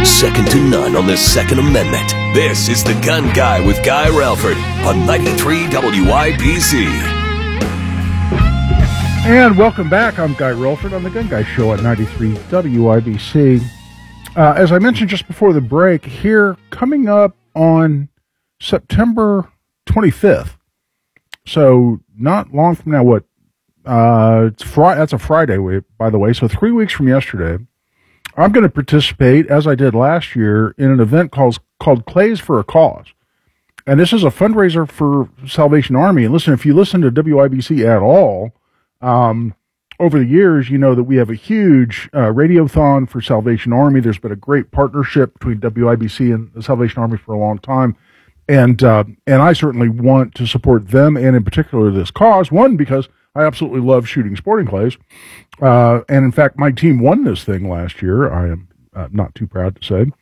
second to none on the Second Amendment. This is The Gun Guy with Guy Relford on 93 WIBC. And welcome back. I'm Guy Relford on The Gun Guy Show at 93 WIBC. As I mentioned just before the break, here coming up on September 25th, so not long from now, that's a Friday, by the way, so 3 weeks from yesterday, I'm going to participate, as I did last year, in an event called Clays for a Cause. And this is a fundraiser for Salvation Army. And listen, if you listen to WIBC at all, over the years, you know that we have a huge radiothon for Salvation Army. There's been a great partnership between WIBC and the Salvation Army for a long time. And I certainly want to support them, and in particular this cause. One, because I absolutely love shooting sporting clays. And in fact, my team won this thing last year. I am not too proud to say.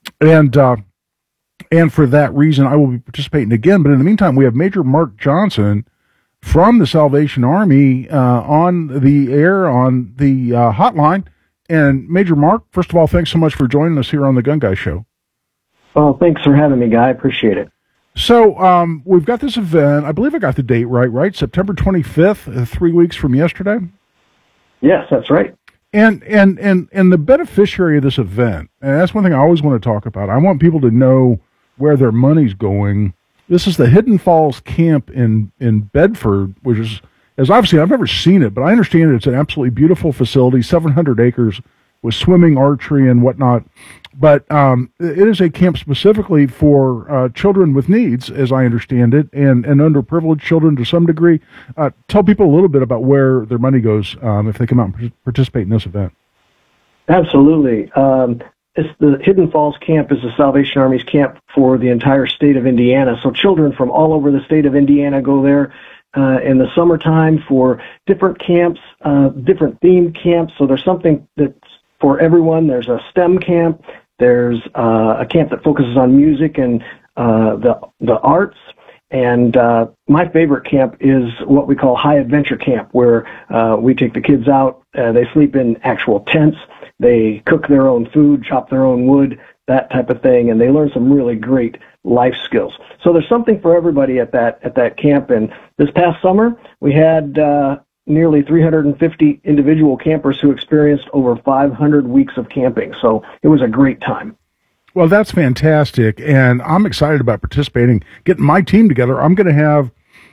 And for that reason, I will be participating again. But in the meantime, we have Major Mark Johnson from the Salvation Army on the air, on the hotline. And Major Mark, first of all, thanks so much for joining us here on the Gun Guy Show. Well, thanks for having me, Guy. I appreciate it. So we've got this event. I believe I got the date right? September 25th, 3 weeks from yesterday? Yes, that's right. And the beneficiary of this event, and that's one thing I always want to talk about. I want people to know where their money's going. This is the Hidden Falls Camp in Bedford, which is, as obviously I've never seen it, but I understand it's an absolutely beautiful facility, 700 acres with swimming, archery, and whatnot. But it is a camp specifically for children with needs, as I understand it, and underprivileged children to some degree. Tell people a little bit about where their money goes if they come out and participate in this event. Absolutely. The Hidden Falls Camp is the Salvation Army's camp for the entire state of Indiana. So children from all over the state of Indiana go there in the summertime for different camps, different themed camps. So there's something that's for everyone. There's a STEM camp. There's a camp that focuses on music and the arts. And my favorite camp is what we call High Adventure Camp, where we take the kids out. They sleep in actual tents. They cook their own food, chop their own wood, that type of thing, and they learn some really great life skills. So there's something for everybody at that camp. And this past summer, we had nearly 350 individual campers who experienced over 500 weeks of camping. So it was a great time. Well, that's fantastic, and I'm excited about participating, getting my team together. I'm going to have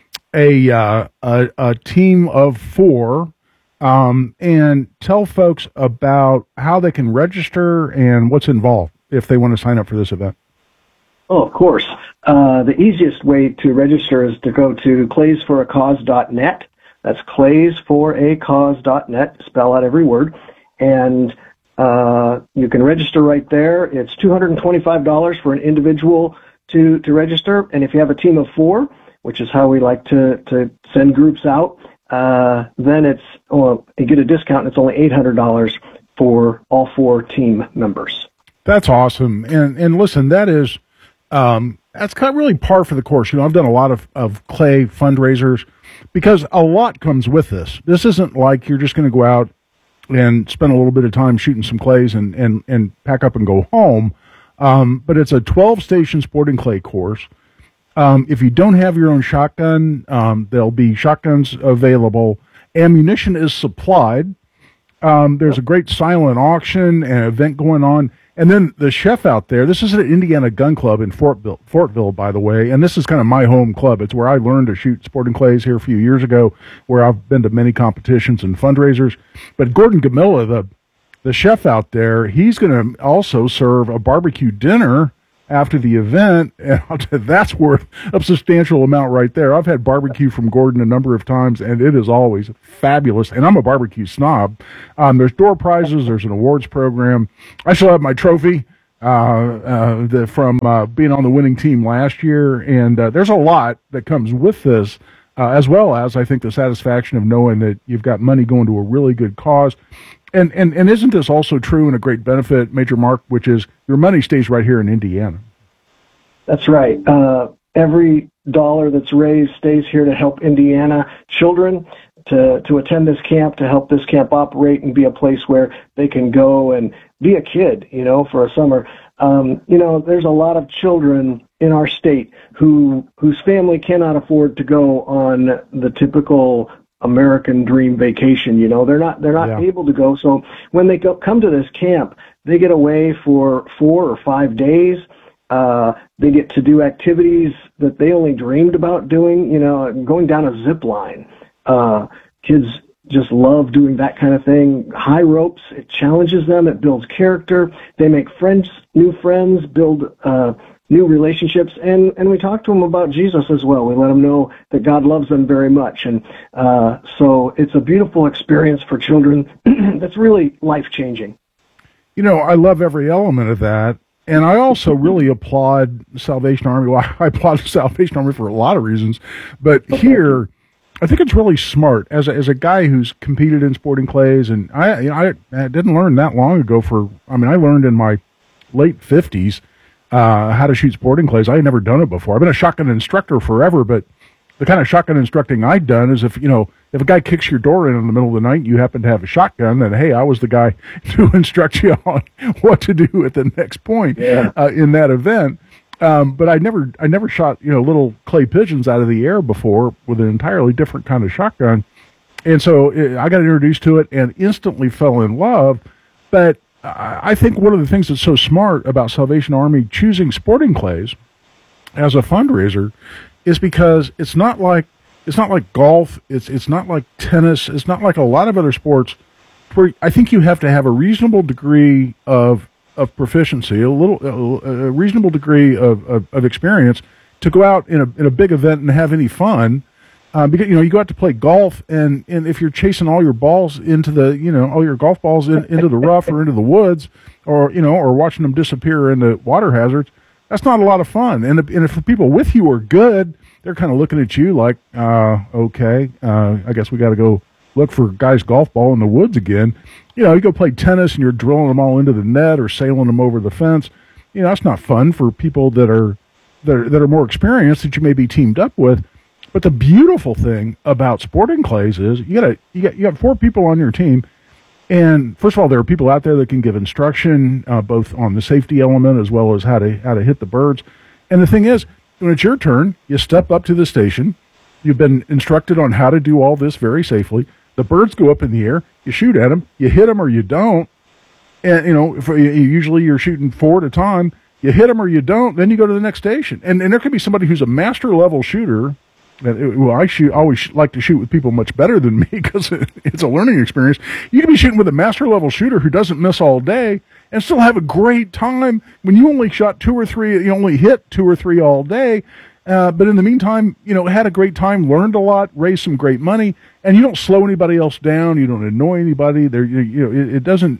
a team of 4, and tell folks about how they can register and what's involved if they want to sign up for this event. Oh, of course. The easiest way to register is to go to claysforacause.net. That's claysforacause.net, spell out every word. And you can register right there. It's $225 for an individual to register. And if you have a team of 4, which is how we like to send groups out, then you get a discount, and it's only $800 for all 4 team members. That's awesome. And listen, that is that's kind of really par for the course. You know, I've done a lot of clay fundraisers because a lot comes with this. This isn't like you're just going to go out and spend a little bit of time shooting some clays and pack up and go home. But it's a 12-station sporting clay course. If you don't have your own shotgun, there'll be shotguns available. Ammunition is supplied. There's a great silent auction and event going on. And then the chef out there, this is at Indiana Gun Club in Fortville, by the way, and this is kind of my home club. It's where I learned to shoot sporting clays here a few years ago, where I've been to many competitions and fundraisers. But Gordon Gamilla, the chef out there, he's going to also serve a barbecue dinner after the event, and I'll tell you, that's worth a substantial amount right there. I've had barbecue from Gordon a number of times, and it is always fabulous, and I'm a barbecue snob. There's door prizes, there's an awards program. I still have my trophy from being on the winning team last year, and there's a lot that comes with this, as well as, I think, the satisfaction of knowing that you've got money going to a really good cause. And isn't this also true and a great benefit, Major Mark, which is your money stays right here in Indiana? That's right. Every dollar that's raised stays here to help Indiana children. to attend this camp, to help this camp operate and be a place where they can go and be a kid, for a summer. There's a lot of children in our state whose family cannot afford to go on the typical American dream vacation. They're not able to go. So when they come to this camp, they get away for 4 or 5 days. They get to do activities that they only dreamed about doing, going down a zip line. Kids just love doing that kind of thing. High ropes, it challenges them, it builds character. They make new friends, build new relationships, and we talk to them about Jesus as well. We let them know that God loves them very much. And so it's a beautiful experience for children that's really life-changing. I love every element of that. And I also really applaud the Salvation Army. Well, I applaud the Salvation Army for a lot of reasons. But here, I think it's really smart. As a guy who's competed in sporting clays, and I didn't learn that long ago I learned in my late 50s how to shoot sporting clays. I had never done it before. I've been a shotgun instructor forever, but the kind of shotgun instructing I'd done is if a guy kicks your door in the middle of the night and you happen to have a shotgun, then hey, I was the guy to instruct you on what to do at the next point in that event. But I never shot little clay pigeons out of the air before with an entirely different kind of shotgun, and so I got introduced to it and instantly fell in love. But I think one of the things that's so smart about Salvation Army choosing sporting clays as a fundraiser is because it's not like golf, it's not like tennis, it's not like a lot of other sports where I think you have to have a reasonable degree of proficiency, a reasonable degree of experience to go out in a big event and have any fun. Because you go out to play golf, and if you're chasing all your balls into all your golf balls into the rough or into the woods, or watching them disappear into water hazards, that's not a lot of fun. And if the people with you are good, they're kind of looking at you like, okay, I guess we got to go look for Guy's golf ball in the woods again. You go play tennis and you're drilling them all into the net or sailing them over the fence. That's not fun for people that are more experienced that you may be teamed up with. But the beautiful thing about sporting clays is you got 4 people on your team, and first of all, there are people out there that can give instruction both on the safety element as well as how to hit the birds. And the thing is, when it's your turn, you step up to the station. You've been instructed on how to do all this very safely. The birds go up in the air. You shoot at them. You hit them or you don't. And usually you're shooting 4 at a time. You hit them or you don't. Then you go to the next station. And there could be somebody who's a master level shooter. I always like to shoot with people much better than me because it's a learning experience. You can be shooting with a master level shooter who doesn't miss all day and still have a great time when you only shot 2 or 3, you only hit 2 or 3 all day. But in the meantime, had a great time, learned a lot, raised some great money, and you don't slow anybody else down. You don't annoy anybody. It doesn't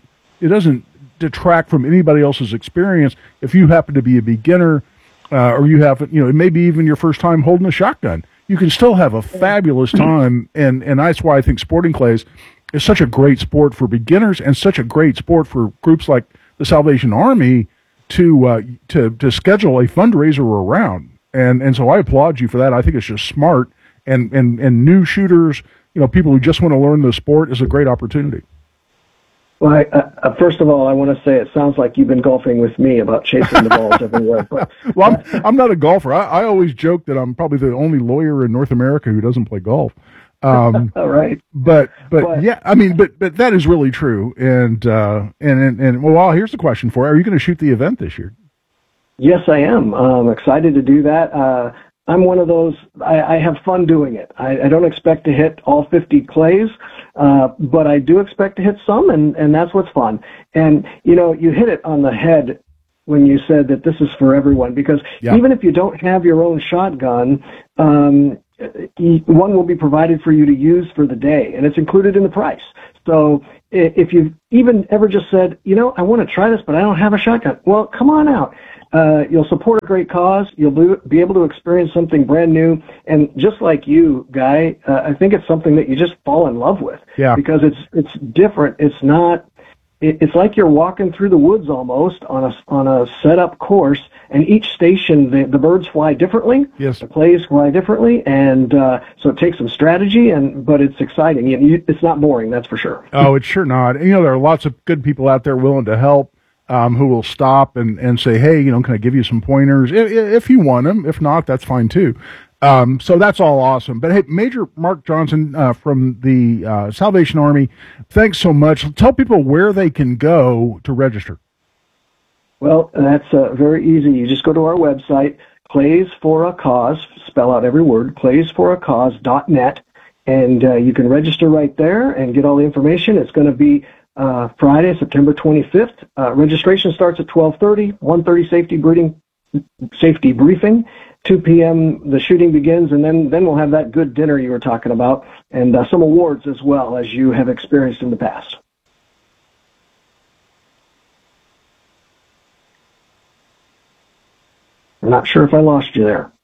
detract from anybody else's experience if you happen to be a beginner or you haven't, maybe even your first time holding a shotgun. You can still have a fabulous time, and that's why I think sporting clays is such a great sport for beginners and such a great sport for groups like the Salvation Army to schedule a fundraiser around. And so I applaud you for that. I think it's just smart, and new shooters, people who just want to learn the sport, is a great opportunity. Well, first of all, I want to say it sounds like you've been golfing with me about chasing the balls everywhere. But, well, I'm not a golfer. I always joke that I'm probably the only lawyer in North America who doesn't play golf. All right. But yeah, but that is really true. And well, here's the question for you. Are you going to shoot the event this year? Yes, I am. I'm excited to do that. I'm one of those, I have fun doing it. I don't expect to hit all 50 clays, but I do expect to hit some, and that's what's fun. And, you hit it on the head when you said that this is for everyone, because even if you don't have your own shotgun, one will be provided for you to use for the day, and it's included in the price. So if you've even ever just said, I want to try this, but I don't have a shotgun, well, come on out. You'll support a great cause. You'll be able to experience something brand new. And just like you, Guy, I think it's something that you just fall in love with. Yeah. Because it's different. It's not it's like you're walking through the woods almost on a set up course, and each station the birds fly differently. Yes. The clays fly differently, and so it takes some strategy, but it's exciting. It's not boring, that's for sure. Oh, it's sure not. And, there are lots of good people out there willing to help. Who will stop and say, hey, can I give you some pointers? If you want them. If not, that's fine too. So that's all awesome. But hey, Major Mark Johnson from the Salvation Army, thanks so much. Tell people where they can go to register. Well, that's very easy. You just go to our website, Clays for a Cause, spell out every word, claysforacause.net, and you can register right there and get all the information. It's going to be Friday, September 25th. Registration starts at 12:30, 1:30 safety briefing, 2 p.m. the shooting begins, and then we'll have that good dinner you were talking about, and some awards as well, as you have experienced in the past. I'm not sure if I lost you there.